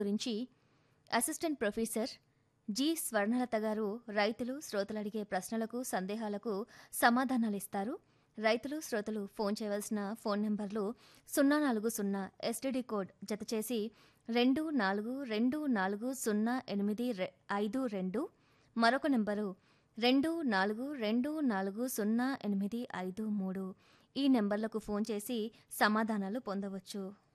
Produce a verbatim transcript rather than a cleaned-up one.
గురించి assistant professor G Swarnalatha గారు రైతులు శ్రోతలు అడిగే ప్రశ్నలకు సందేహాలకు సమాధానాలిస్తారు. రైతులు శ్రోతలు ఫోన్ చేయవలసిన ఫోన్ నెంబర్లు సున్నా నాలుగు సున్నా ఎస్టీడీ కోడ్ జతచేసి రెండు నాలుగు రెండు నాలుగు సున్నా ఎనిమిది రె- ఐదు రెండు, మరొక నెంబరు రెండు నాలుగు రెండు నాలుగు సున్నా ఎనిమిది ఐదు మూడు. ఈ నెంబర్లకు ఫోన్ చేసి సమాధానాలు పొందవచ్చు.